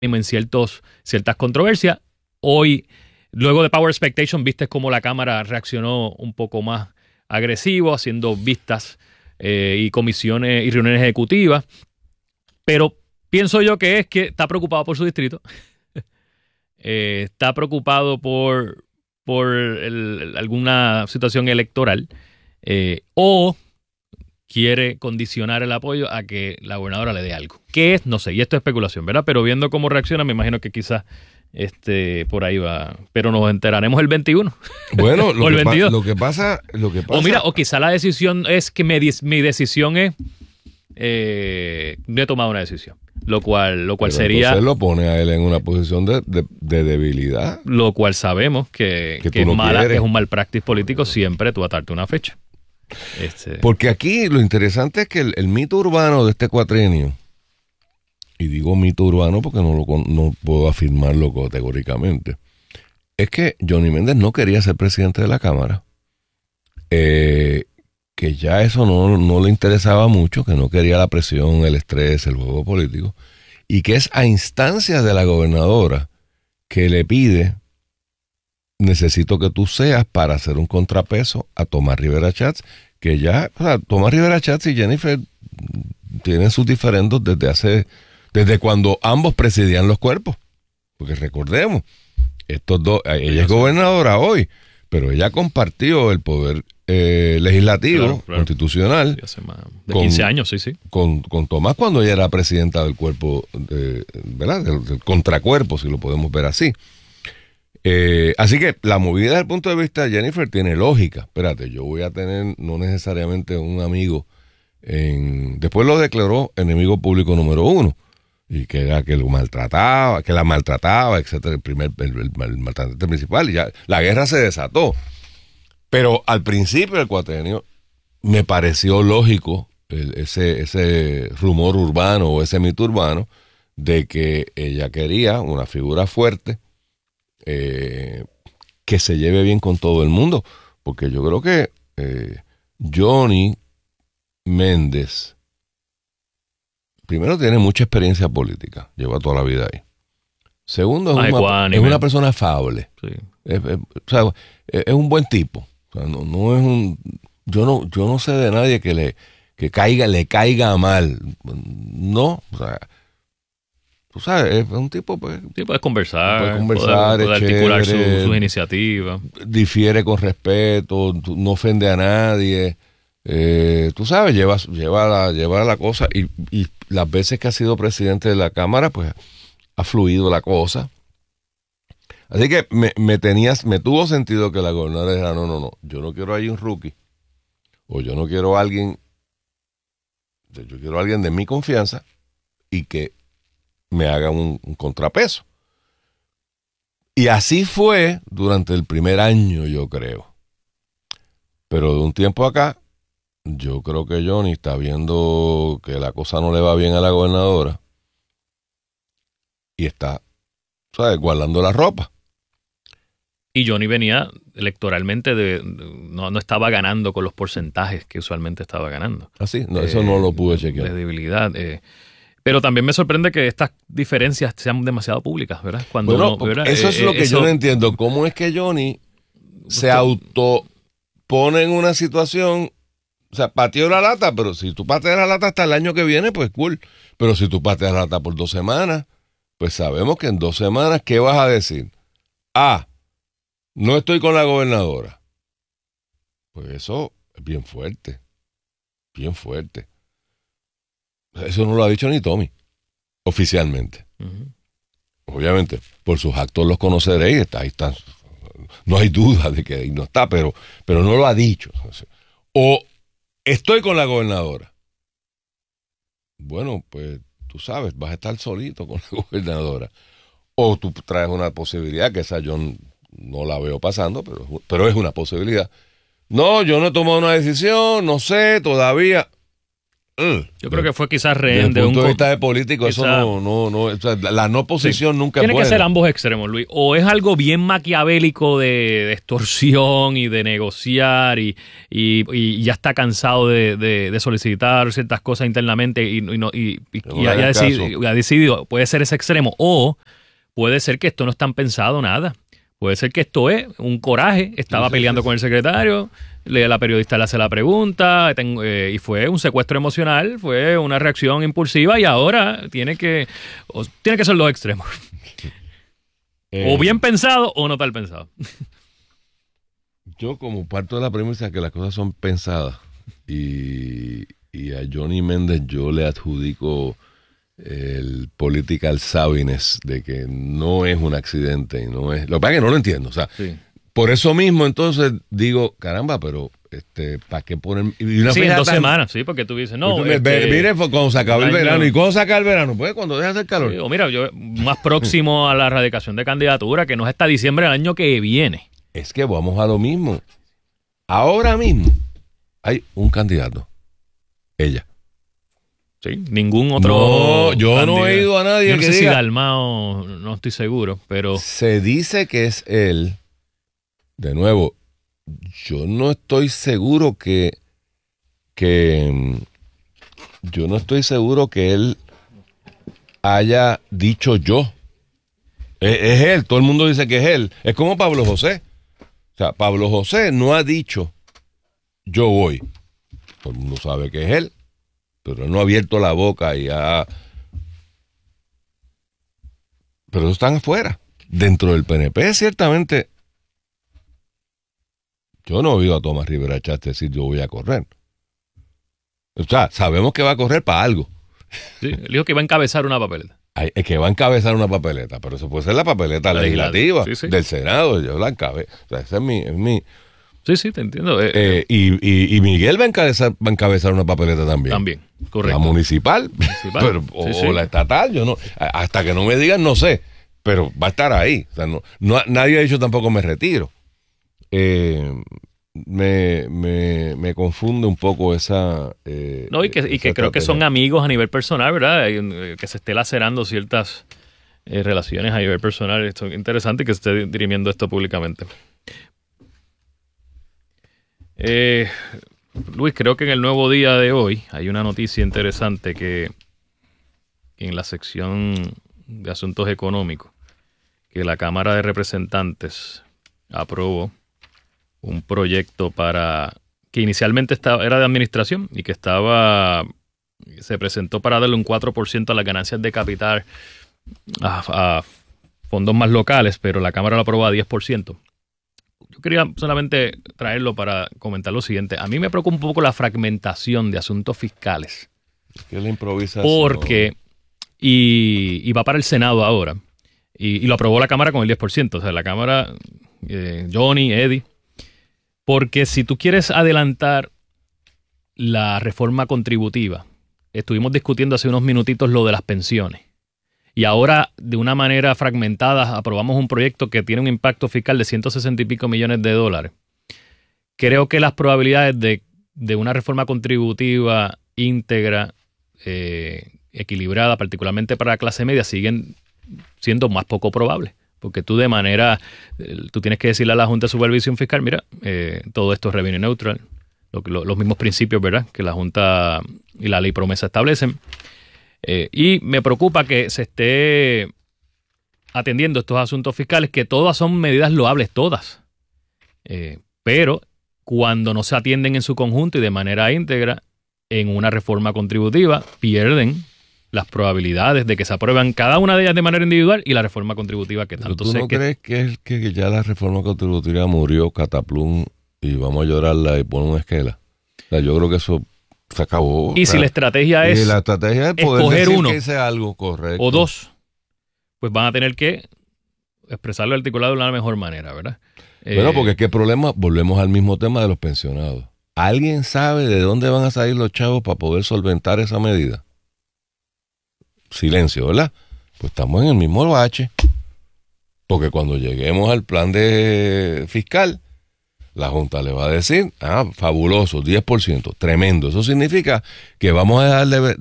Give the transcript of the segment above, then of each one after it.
en ciertas controversias. Hoy, luego de Power Expectation, viste cómo la Cámara reaccionó un poco más agresivo, haciendo vistas y comisiones y reuniones ejecutivas. Pero pienso yo que está preocupado por su distrito. Está preocupado por alguna situación electoral o quiere condicionar el apoyo a que la gobernadora le dé algo. ¿Qué es? No sé, y esto es especulación, ¿verdad? Pero viendo cómo reacciona, me imagino que quizás por ahí va. Pero nos enteraremos el 21. Bueno, o el 22. Lo que pasa... O quizá la decisión es que mi decisión es... no he tomado una decisión. Lo cual sería... Entonces lo pone a él en una posición de debilidad. Lo cual sabemos que es mala, que es un mal practice político siempre tú atarte una fecha. Porque aquí lo interesante es que el mito urbano de este cuatrienio, y digo mito urbano porque no puedo afirmarlo categóricamente, es que Johnny Méndez no quería ser presidente de la Cámara, que ya eso no le interesaba mucho, que no quería la presión, el estrés, el juego político, y que es a instancias de la gobernadora que le pide: necesito que tú seas para hacer un contrapeso a Tomás Rivera Schatz, que ya, o sea, Tomás Rivera Schatz y Jennifer tienen sus diferendos desde cuando ambos presidían los cuerpos. Porque recordemos, estos dos, ella es gobernadora hoy, pero ella compartió el poder legislativo, claro, constitucional. Hace más de 15 años, sí. Con Tomás cuando ella era presidenta del cuerpo, ¿verdad? Del contracuerpo, si lo podemos ver así. Así que la movida desde el punto de vista de Jennifer tiene lógica. Espérate, yo voy a tener no necesariamente un amigo después lo declaró enemigo público número 1, y que era que lo maltrataba, que la maltrataba, etcétera, el maltratante principal, y ya la guerra se desató. Pero al principio del cuatrienio me pareció lógico ese rumor urbano o ese mito urbano de que ella quería una figura fuerte, que se lleve bien con todo el mundo, porque yo creo que Johnny Méndez primero tiene mucha experiencia política, lleva toda la vida ahí. Segundo, es una persona afable, sí. Es un buen tipo, o sea, no es un... Yo no sé de nadie que le caiga mal, no, o sea, tú sabes, es un tipo, pues... Sí, puedes conversar, puede articular sus iniciativas. Difiere con respeto, no ofende a nadie. Tú sabes, lleva la cosa, y las veces que ha sido presidente de la Cámara, pues ha fluido la cosa. Así que me tuvo sentido que la gobernadora dijera: no, yo no quiero ahí un rookie, o yo no quiero alguien, yo quiero alguien de mi confianza y que me haga un contrapeso. Y así fue durante el primer año, yo creo. Pero de un tiempo acá, yo creo que Johnny está viendo que la cosa no le va bien a la gobernadora y está, ¿sabes?, guardando la ropa. Y Johnny venía electoralmente no estaba ganando con los porcentajes que usualmente estaba ganando. ¿Ah, sí? No, eso no lo pude chequear. De debilidad. Pero también me sorprende que estas diferencias sean demasiado públicas, ¿verdad? Eso es lo que yo no entiendo. ¿Cómo es que Johnny se autopone en una situación? O sea, pateó la lata, pero si tú pateas la lata hasta el año que viene, pues cool. Pero si tú pateas la lata por 2 semanas, pues sabemos que en 2 semanas, ¿qué vas a decir? No estoy con la gobernadora. Pues eso es bien fuerte. Bien fuerte. Eso no lo ha dicho ni Tommy, oficialmente. Uh-huh. Obviamente, por sus actos los conoceréis, ahí está. No hay duda de que ahí no está, pero no lo ha dicho. O estoy con la gobernadora. Bueno, pues tú sabes, vas a estar solito con la gobernadora. O tú traes una posibilidad, que esa yo no la veo pasando, pero es una posibilidad. No, yo no he tomado una decisión, no sé, todavía. Yo creo que fue quizás rehén de un punto de vista de político, eso no, o sea, la no posición nunca es buena. Tiene que ser ambos extremos, Luis. O es algo bien maquiavélico de extorsión y de negociar y ya está cansado de solicitar ciertas cosas internamente y ha decidido, puede ser ese extremo, o puede ser que esto no está pensado nada. Puede ser que esto es un coraje, estaba peleando con el secretario, la periodista le hace la pregunta y fue un secuestro emocional, fue una reacción impulsiva y ahora tiene que ser los extremos. O bien pensado o no tal pensado. Yo como parto de la premisa que las cosas son pensadas y a Johnny Méndez yo le adjudico el political savviness de que no es un accidente y no es... Lo que pasa es que no lo entiendo, o sea, por eso mismo entonces digo, caramba, pero ¿para qué poner...? Y una en 2 semanas, sí, porque tú dices, no... Mire, cuando se acaba el verano, ¿y cuándo se acaba el verano? Pues cuando deja de hacer calor. Sí, o mira, yo más próximo a la erradicación de candidatura, que no es hasta diciembre del año que viene. Es que vamos a lo mismo. Ahora mismo hay un candidato, ella. Sí, ningún otro. No, yo candidato. No he oído a nadie yo no que sé diga. Si Dalmao, no estoy seguro, pero. Se dice que es él. De nuevo, yo no estoy seguro que yo no estoy seguro que él haya dicho yo. Es él, todo el mundo dice que es él. Es como Pablo José. O sea, Pablo José no ha dicho yo voy. Todo el mundo sabe que es él. Pero él no ha abierto la boca y ha... Pero ellos están afuera. Dentro del PNP, ciertamente, yo no he oído a Tomás Rivera Chatz decir yo voy a correr. O sea, sabemos que va a correr para algo. Sí, él dijo que va a encabezar una papeleta. Es que va a encabezar una papeleta, pero eso puede ser la papeleta legislativa del Senado. Yo la encabezo. O sea, ese es mi... Sí, te entiendo. Y Miguel va a encabezar una papeleta también. También, correcto. La municipal. Pero, o la estatal, yo no. Hasta que no me digan, no sé. Pero va a estar ahí. O sea, nadie ha dicho tampoco me retiro. Me confunde un poco esa. No, y que creo que son amigos a nivel personal, ¿verdad? Que se esté lacerando ciertas relaciones a nivel personal. Esto es interesante que se esté dirimiendo esto públicamente. Luis, creo que en el Nuevo Día de hoy hay una noticia interesante que en la sección de asuntos económicos, que la Cámara de Representantes aprobó un proyecto que inicialmente era de administración y que se presentó para darle un 4% a las ganancias de capital a fondos más locales, pero la Cámara lo aprobó a 10%. Yo quería solamente traerlo para comentar lo siguiente. A mí me preocupa un poco la fragmentación de asuntos fiscales. ¿Qué le improvisación? Porque, y va para el Senado ahora, y lo aprobó la Cámara con el 10%. O sea, la Cámara, Johnny, Eddie. Porque si tú quieres adelantar la reforma contributiva, estuvimos discutiendo hace unos minutitos lo de las pensiones. Y ahora, de una manera fragmentada, aprobamos un proyecto que tiene un impacto fiscal de 160 y pico millones de dólares. Creo que las probabilidades de una reforma contributiva íntegra, equilibrada, particularmente para la clase media, siguen siendo más poco probables. Porque tú tienes que decirle a la Junta de Supervisión Fiscal, mira, todo esto es revenue neutral, los mismos principios, ¿verdad?, que la Junta y la ley promesa establecen. Y me preocupa que se esté atendiendo estos asuntos fiscales, que todas son medidas loables, todas. Pero cuando no se atienden en su conjunto y de manera íntegra en una reforma contributiva, pierden las probabilidades de que se aprueban cada una de ellas de manera individual y la reforma contributiva que tanto sé. ¿Tú no crees que ya la reforma contributiva murió cataplum y vamos a llorarla y poner una esquela? O sea, yo creo que eso se acabó. Y si la estrategia es poder escoger decir uno que hice algo correcto o dos, pues van a tener que expresarlo articulado de la mejor manera, ¿verdad? Bueno, porque qué problema, volvemos al mismo tema de los pensionados. ¿Alguien sabe de dónde van a salir los chavos para poder solventar esa medida? Silencio, ¿verdad? Pues estamos en el mismo bache. Porque cuando lleguemos al plan fiscal, La Junta le va a decir, fabuloso, 10%, tremendo. Eso significa que vamos a dejar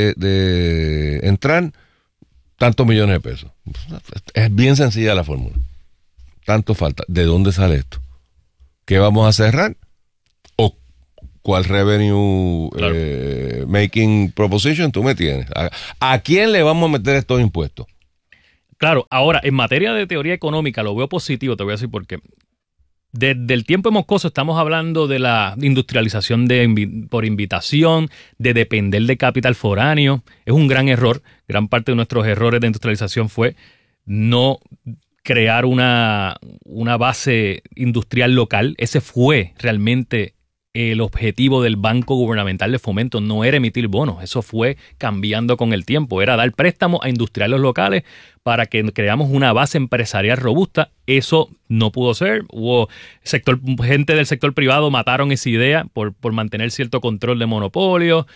de entrar tantos millones de pesos. Es bien sencilla la fórmula. Tanto falta. ¿De dónde sale esto? ¿Qué vamos a cerrar? ¿O cuál revenue making proposition tú me tienes? ¿A quién le vamos a meter estos impuestos? Claro, ahora, en materia de teoría económica lo veo positivo, te voy a decir por qué. Desde el tiempo de Moscoso estamos hablando de la industrialización por invitación, de depender de capital foráneo. Es un gran error. Gran parte de nuestros errores de industrialización fue no crear una base industrial local. Ese fue realmente el objetivo del Banco Gubernamental de Fomento. No era emitir bonos. Eso fue cambiando con el tiempo. Era dar préstamos a industriales locales para que creamos una base empresarial robusta. Eso no pudo ser. Hubo gente del sector privado mataron esa idea por mantener cierto control de monopolio.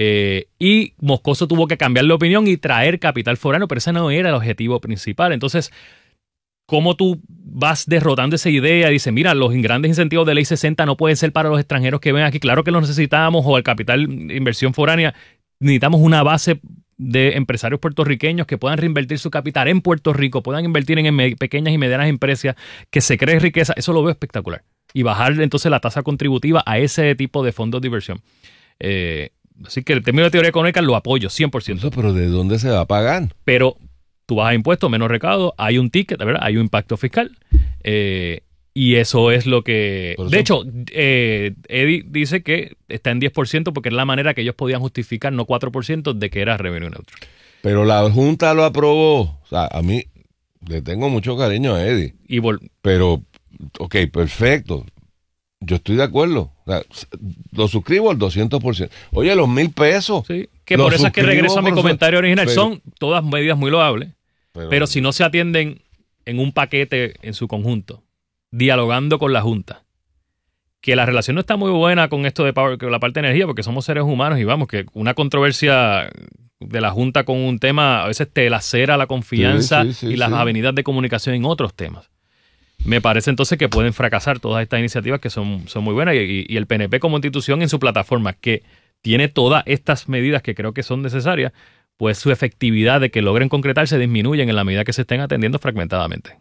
Y Moscoso tuvo que cambiar la opinión y traer capital foráneo, pero ese no era el objetivo principal. Entonces, ¿cómo tú vas derrotando esa idea? Dice, mira, los grandes incentivos de Ley 60 no pueden ser para los extranjeros que ven aquí. Claro que los necesitamos, o el capital inversión foránea. Necesitamos una base de empresarios puertorriqueños que puedan reinvertir su capital en Puerto Rico, puedan invertir en pequeñas y medianas empresas, que se cree riqueza. Eso lo veo espectacular. Y bajar entonces la tasa contributiva a ese tipo de fondos de inversión. Así que el término de teoría económica lo apoyo 100%. Eso, pero ¿de dónde se va a pagar? Pero tú bajas impuestos, menos recaudo, hay un ticket, ¿verdad? Hay un impacto fiscal. Y eso es lo que... De hecho, Eddie dice que está en 10% porque es la manera que ellos podían justificar, no 4%, de que era revenue neutro. Pero la Junta lo aprobó. O sea, a mí le tengo mucho cariño a Eddie. Pero, ok, perfecto. Yo estoy de acuerdo. O sea, lo suscribo al 200%. Oye, los $1,000. Sí, que por eso es que regreso a mi comentario original. Son todas medidas muy loables, pero si no se atienden en un paquete en su conjunto, dialogando con la Junta, que la relación no está muy buena con esto de power, con la parte de energía, porque somos seres humanos y vamos, que una controversia de la Junta con un tema a veces te lacera la confianza y las avenidas de comunicación en otros temas. Me parece entonces que pueden fracasar todas estas iniciativas que son muy buenas y el PNP como institución en su plataforma, que tiene todas estas medidas que creo que son necesarias, pues su efectividad de que logren concretarse disminuyen en la medida que se estén atendiendo fragmentadamente.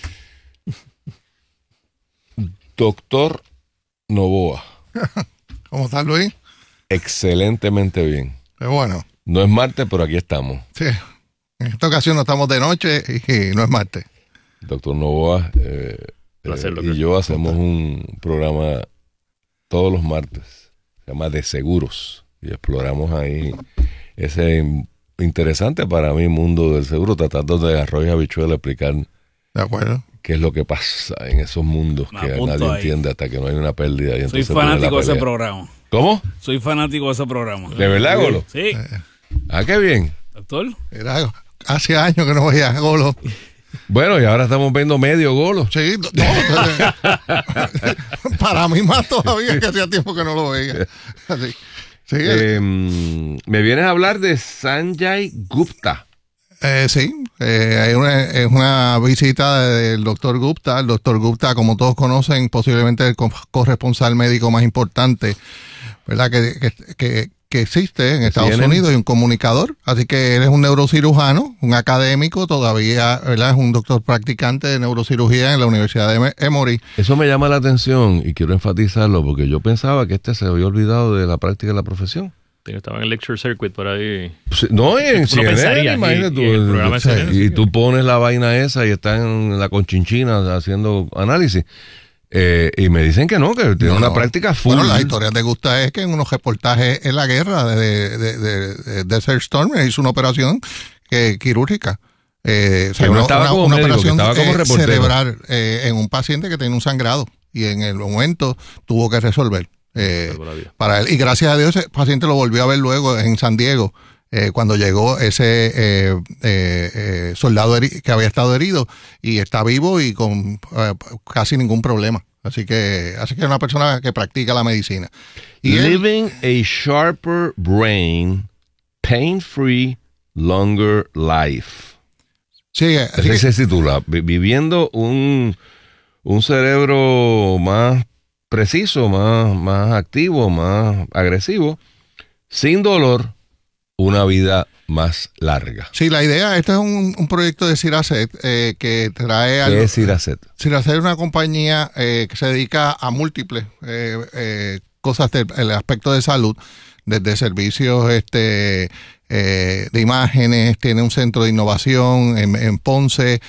Doctor Novoa. ¿Cómo estás, Luis? Excelentemente bien. Qué bueno. No es martes, pero aquí estamos. Sí. En esta ocasión no estamos de noche y no es martes. Doctor Novoa y yo hacemos un programa todos los martes. Se llama De Seguros. Y exploramos ahí ese interesante para mí mundo del seguro, tratando de arroz y habichuela explicar. De acuerdo. ¿Qué es lo que pasa en esos mundos que nadie entiende hasta que no hay una pérdida? Y soy fanático de ese programa. ¿Cómo? Soy fanático de ese programa. ¿De verdad, Golo? Sí. Qué bien. Doctor. Era hace años que no veía a Golo. Bueno, y ahora estamos viendo medio Golo. Sí, para mí más todavía, que hacía tiempo que no lo veía. Así. Sí, me vienes a hablar de Sanjay Gupta. Sí, es una visita del doctor Gupta. El doctor Gupta, como todos conocen, posiblemente el corresponsal médico más importante, ¿verdad? Que existe en Estados Unidos, y un comunicador. Así que él es un neurocirujano, un académico todavía, ¿verdad? Es un doctor practicante de neurocirugía en la Universidad de Emory. Eso me llama la atención y quiero enfatizarlo porque yo pensaba que se había olvidado de la práctica de la profesión. Estaba en el lecture circuit por ahí. No, en CNN, imagínate tú. Y tú pones la vaina esa y está en la Conchinchina haciendo análisis. Y me dicen que no, que tiene una práctica full. Bueno, la historia de Gupta es que en unos reportajes en la guerra de Desert Storm hizo una operación quirúrgica. Una operación cerebral en un paciente que tenía un sangrado y en el momento tuvo que resolver. Para él, y gracias a Dios ese paciente lo volvió a ver luego en San Diego cuando llegó ese soldado que había estado herido y está vivo y con casi ningún problema, así que es una persona que practica la medicina y Living a Sharper Brain, Pain-Free, Longer Life. Sí, así se titula, viviendo un cerebro más preciso, más activo, más agresivo, sin dolor, una vida más larga. Sí, la idea, este es un proyecto de Ciracet que trae... ¿Qué es Ciracet? Ciracet es una compañía que se dedica a múltiples cosas del aspecto de salud, desde servicios de imágenes, tiene un centro de innovación en Ponce,